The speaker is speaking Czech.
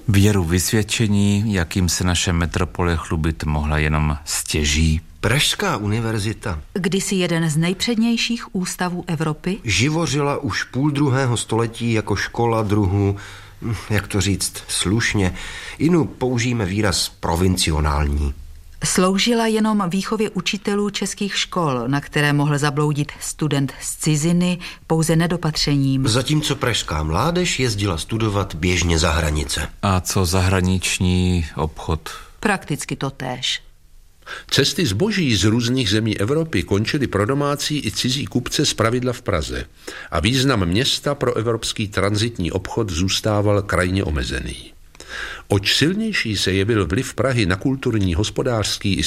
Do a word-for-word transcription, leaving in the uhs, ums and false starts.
Věru vysvědčení, jakým se naše metropole chlubit mohla jenom stěží. Pražská univerzita, kdysi jeden z nejpřednějších ústavů Evropy, živořila už půl druhého století jako škola druhu, jak to říct slušně, inu použijeme výraz provincionální. Sloužila jenom výchově učitelů českých škol, na které mohl zabloudit student z ciziny pouze nedopatřením. Zatímco pražská mládež jezdila studovat běžně za hranice. A co zahraniční obchod? Prakticky totéž. Cesty zboží z různých zemí Evropy končily pro domácí i cizí kupce zpravidla v Praze a význam města pro evropský tranzitní obchod zůstával krajně omezený. Oč silnější se jevil vliv Prahy na kulturní, hospodářský i